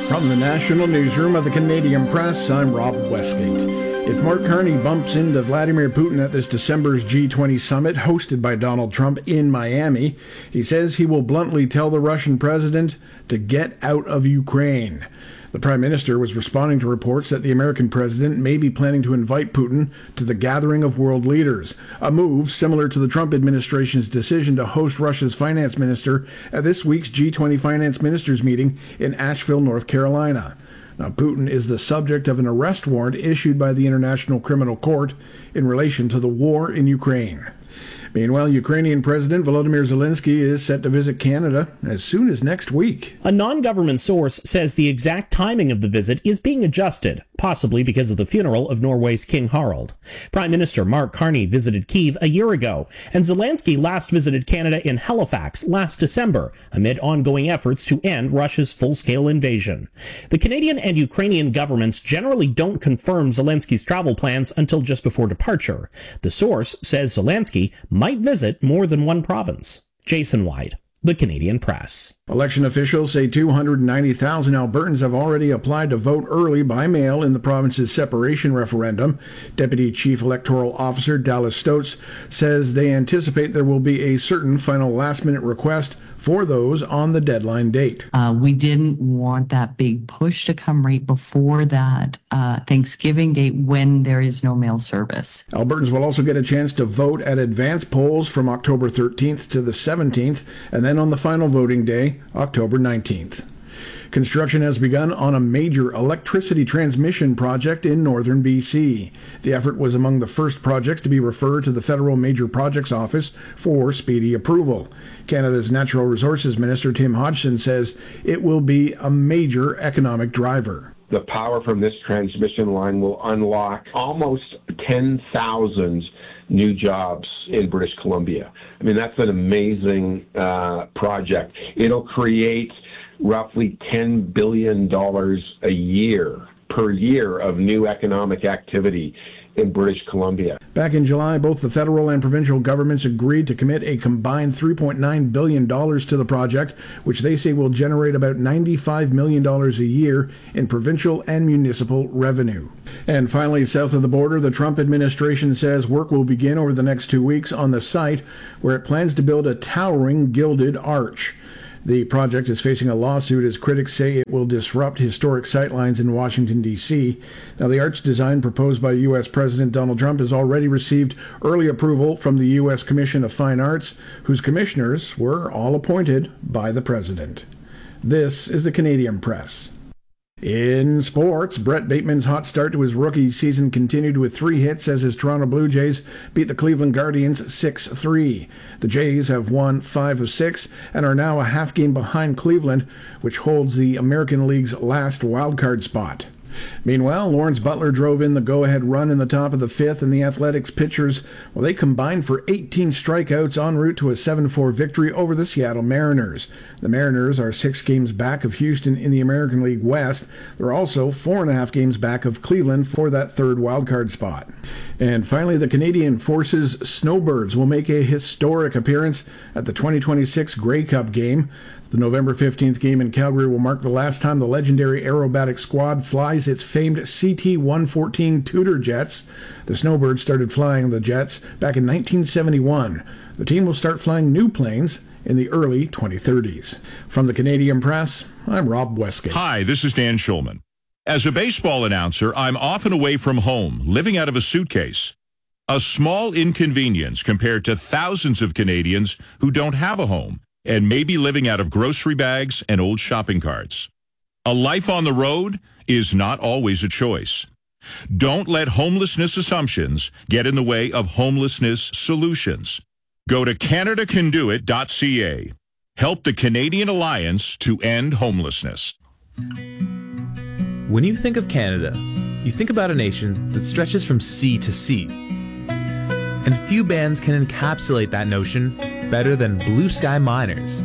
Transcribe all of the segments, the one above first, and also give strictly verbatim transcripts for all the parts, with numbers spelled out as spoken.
From the National Newsroom of the Canadian Press, I'm Rob Westgate. If Mark Carney bumps into Vladimir Putin at this December's G twenty summit hosted by Donald Trump in Miami, he says he will bluntly tell the Russian president to get out of Ukraine. The Prime Minister was responding to reports that the American president may be planning to invite Putin to the gathering of world leaders, a move similar to the Trump administration's decision to host Russia's finance minister at this week's G twenty finance ministers meeting in Asheville, North Carolina. Now, Putin is the subject of an arrest warrant issued by the International Criminal Court in relation to the war in Ukraine. Meanwhile, Ukrainian President Volodymyr Zelensky is set to visit Canada as soon as next week. A non-government source says the exact timing of the visit is being adjusted, possibly because of the funeral of Norway's King Harald. Prime Minister Mark Carney visited Kyiv a year ago, and Zelensky last visited Canada in Halifax last December, amid ongoing efforts to end Russia's full-scale invasion. The Canadian and Ukrainian governments generally don't confirm Zelensky's travel plans until just before departure. The source says Zelensky might visit more than one province. Jason White, The Canadian Press. Election officials say two hundred ninety thousand Albertans have already applied to vote early by mail in the province's separation referendum. Deputy Chief Electoral Officer Dallas Stotz says they anticipate there will be a certain final last-minute request for those on the deadline date. Uh, we didn't want that big push to come right before that uh, Thanksgiving date when there is no mail service. Albertans will also get a chance to vote at advance polls from October thirteenth to the seventeenth, and then on the final voting day, October nineteenth. Construction has begun on a major electricity transmission project in northern B C. The effort was among the first projects to be referred to the Federal Major Projects Office for speedy approval. Canada's Natural Resources Minister Tim Hodgson says it will be a major economic driver. The power from this transmission line will unlock almost ten thousand new jobs in British Columbia. I mean, that's an amazing uh, project. It'll create roughly ten billion dollars a year per year of new economic activity in British Columbia. Back in July, both the federal and provincial governments agreed to commit a combined three point nine billion dollars to the project, which they say will generate about ninety-five million dollars a year in provincial and municipal revenue. And finally, south of the border, the Trump administration says work will begin over the next two weeks on the site where it plans to build a towering gilded arch. The project is facing a lawsuit as critics say it will disrupt historic sightlines in Washington, D C. Now, the arch design proposed by U S President Donald Trump has already received early approval from the U S Commission of Fine Arts, whose commissioners were all appointed by the president. This is the Canadian Press. In sports, Brett Bateman's hot start to his rookie season continued with three hits as his Toronto Blue Jays beat the Cleveland Guardians six three. The Jays have won five of six and are now a half game behind Cleveland, which holds the American League's last wildcard spot. Meanwhile, Lawrence Butler drove in the go-ahead run in the top of the fifth, and the Athletics pitchers, well, they combined for eighteen strikeouts en route to a seven four victory over the Seattle Mariners. The Mariners are six games back of Houston in the American League West. They're also four and a half games back of Cleveland for that third wildcard spot. And finally, the Canadian Forces Snowbirds will make a historic appearance at the twenty twenty-six Grey Cup game. The November fifteenth game in Calgary will mark the last time the legendary aerobatic squad flies its famed C T one fourteen Tudor jets. The Snowbirds started flying the jets back in nineteen seventy-one. The team will start flying new planes in the early twenty thirties. From the Canadian Press, I'm Rob Westgate. Hi, this is Dan Schulman. As a baseball announcer, I'm often away from home, living out of a suitcase. A small inconvenience compared to thousands of Canadians who don't have a home and may be living out of grocery bags and old shopping carts. A life on the road is not always a choice. Don't let homelessness assumptions get in the way of homelessness solutions. Go to Canada Can Do It dot C A. Help the Canadian Alliance to end homelessness. When you think of Canada, you think about a nation that stretches from sea to sea. And few bands can encapsulate that notion better than Blue Sky Miners.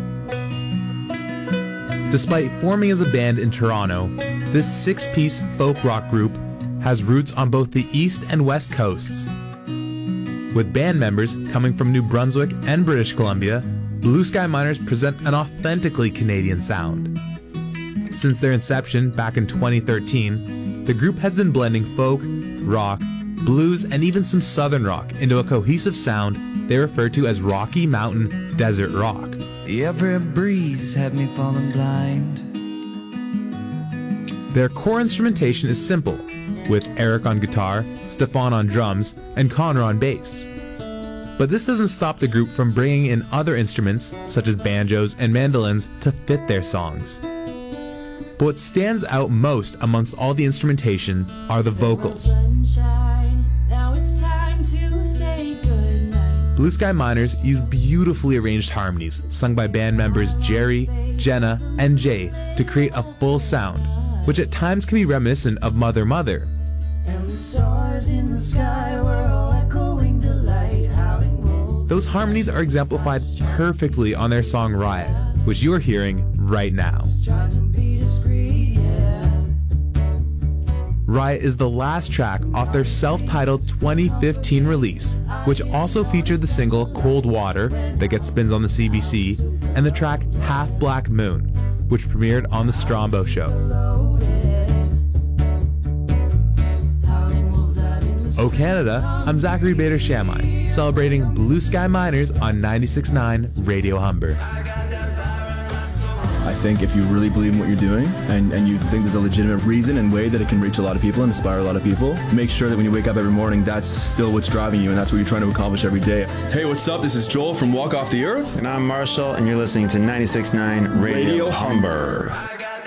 Despite forming as a band in Toronto, this six-piece folk rock group has roots on both the east and west coasts. With band members coming from New Brunswick and British Columbia, Blue Sky Miners present an authentically Canadian sound. Since their inception back in twenty thirteen, the group has been blending folk, rock, blues, and even some southern rock into a cohesive sound they refer to as Rocky Mountain Desert Rock. Every breeze had me falling blind. Their core instrumentation is simple, with Eric on guitar, Stefan on drums, and Connor on bass. But this doesn't stop the group from bringing in other instruments, such as banjos and mandolins, to fit their songs. But what stands out most amongst all the instrumentation are the vocals. Blue Sky Miners use beautifully arranged harmonies sung by band members Jerry, Jenna, and Jay to create a full sound, which at times can be reminiscent of Mother Mother. And the stars in the sky were all echoing delight, howling wolves. Those harmonies are exemplified perfectly on their song Riot, which you are hearing right now. Riot is the last track off their self-titled twenty fifteen release, which also featured the single Cold Water that gets spins on the C B C, and the track Half Black Moon, which premiered on The Strombo Show. Oh Canada, I'm Zachary Bader Shamai, celebrating Blue Sky Miners on ninety-six point nine Radio Humber. I think if you really believe in what you're doing and, and you think there's a legitimate reason and way that it can reach a lot of people and inspire a lot of people, make sure that when you wake up every morning, that's still what's driving you and that's what you're trying to accomplish every day. Hey, what's up? This is Joel from Walk Off the Earth. And I'm Marshall, and you're listening to ninety-six point nine Radio, Radio Humber.